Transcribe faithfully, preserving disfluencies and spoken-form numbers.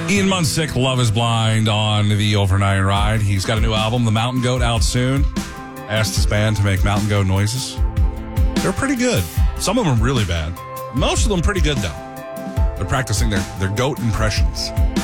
Ian Munsick, Love is Blind on the Overnight Ride. He's got a new album, The Mountain Goat, out soon. Asked his band to make mountain goat noises. They're pretty good. Some of them really bad. Most of them pretty good, though. They're practicing their, their goat impressions.